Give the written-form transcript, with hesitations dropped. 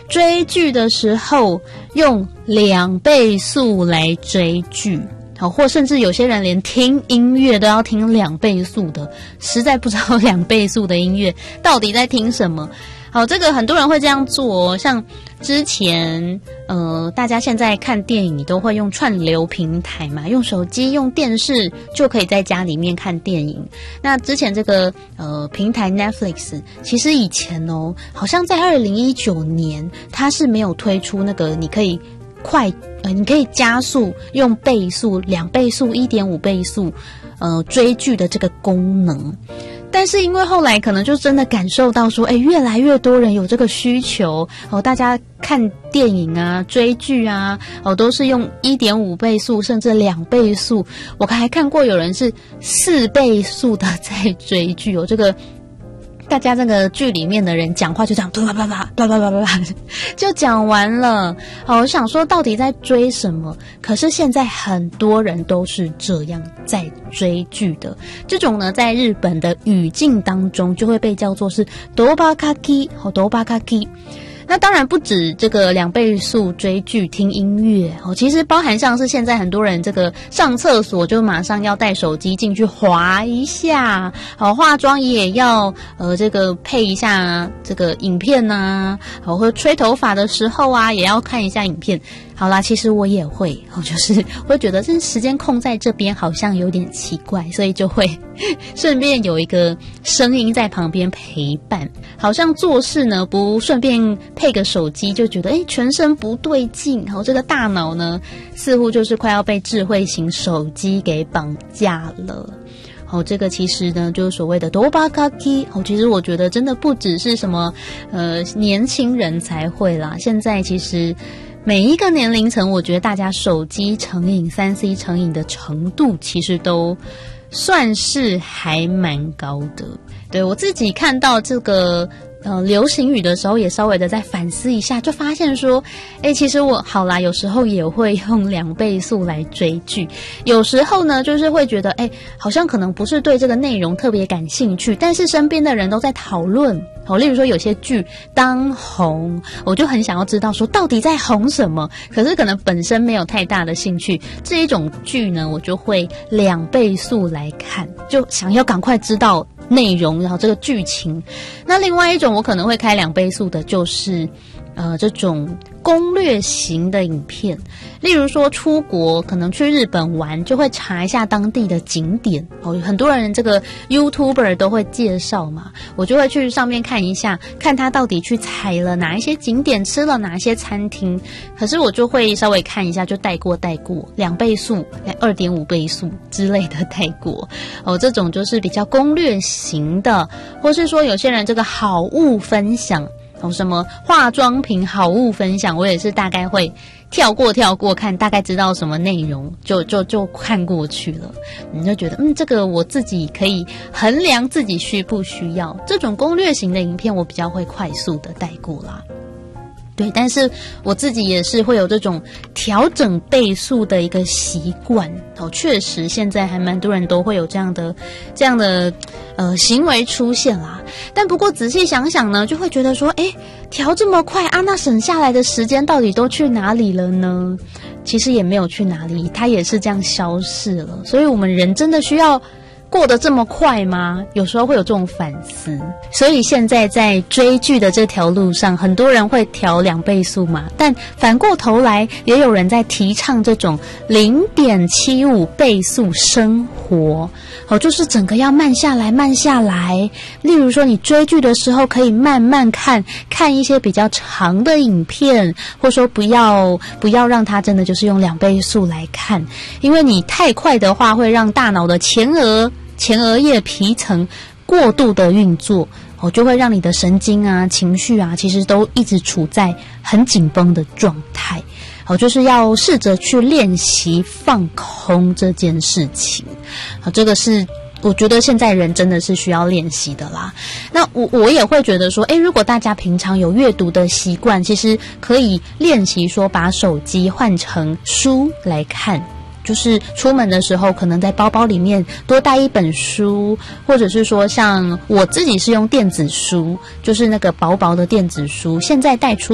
追剧的时候用2倍速来追剧。好，或甚至有些人连听音乐都要听2倍速的，实在不知道2倍速的音乐到底在听什么。好，这个很多人会这样做哦，像之前大家现在看电影你都会用串流平台嘛，用手机用电视就可以在家里面看电影。那之前这个平台 Netflix 其实以前哦，好像在2019年它是没有推出那个你可以加速用倍速2倍速 1.5 倍速追剧的这个功能。但是因为后来可能就真的感受到说越来越多人有这个需求大家看电影啊追剧啊都是用 1.5 倍速甚至2倍速，我还看过有人是4倍速的在追剧这个大家这个剧里面的人讲话就这样啪啪啪啪啪啪啪啪啪就讲完了。我想说到底在追什么？可是现在很多人都是这样在追剧的。这种呢，在日本的语境当中就会被叫做是ドバカキドバカキ。那当然不止这个2倍速追剧听音乐其实包含像是现在很多人这个上厕所就马上要带手机进去滑一下，化妆也要这个配一下这个影片啊，或者吹头发的时候啊也要看一下影片。好啦，其实我也会就是会觉得这时间空在这边好像有点奇怪，所以就会顺便有一个声音在旁边陪伴，好像做事呢不顺便配个手机就觉得全身不对劲这个大脑呢似乎就是快要被智慧型手机给绑架了。这个其实呢就是所谓的ドバカキ其实我觉得真的不只是什么年轻人才会啦，现在其实每一个年龄层我觉得大家手机成瘾 3C 成瘾的程度其实都算是还蛮高的。对，我自己看到这个流行语的时候也稍微的再反思一下，就发现说其实我好啦有时候也会用2倍速来追剧，有时候呢就是会觉得好像可能不是对这个内容特别感兴趣，但是身边的人都在讨论例如说有些剧当红，我就很想要知道说到底在红什么，可是可能本身没有太大的兴趣，这一种剧呢我就会2倍速来看，就想要赶快知道内容然后这个剧情。那另外一种我可能会开2倍速的就是这种攻略型的影片，例如说出国可能去日本玩就会查一下当地的景点很多人这个 YouTuber 都会介绍嘛，我就会去上面看一下，看他到底去踩了哪一些景点，吃了哪一些餐厅，可是我就会稍微看一下就带过2倍速 2.5 倍速之类的带过这种就是比较攻略型的，或是说有些人这个好物分享什么化妆品好物分享，我也是大概会跳过看，大概知道什么内容就看过去了。你就觉得这个我自己可以衡量自己需不需要，这种攻略型的影片我比较会快速的带过啦。对，但是我自己也是会有这种调整倍速的一个习惯确实现在还蛮多人都会有这样的行为出现啦。但不过仔细想想呢，就会觉得说调这么快那省下来的时间到底都去哪里了呢？其实也没有去哪里，它也是这样消逝了。所以我们人真的需要过得这么快吗？有时候会有这种反思。所以现在在追剧的这条路上，很多人会调2倍速嘛，但反过头来也有人在提倡这种 0.75 倍速生活就是整个要慢下来。例如说你追剧的时候可以慢慢看一些比较长的影片，或者说不要让它真的就是用2倍速来看，因为你太快的话会让大脑的前额叶皮层过度的运作就会让你的神经啊情绪啊其实都一直处在很紧绷的状态就是要试着去练习放空这件事情这个是我觉得现在人真的是需要练习的啦。那我也会觉得说如果大家平常有阅读的习惯，其实可以练习说把手机换成书来看，就是出门的时候可能在包包里面多带一本书，或者是说像我自己是用电子书，就是那个薄薄的电子书，现在带出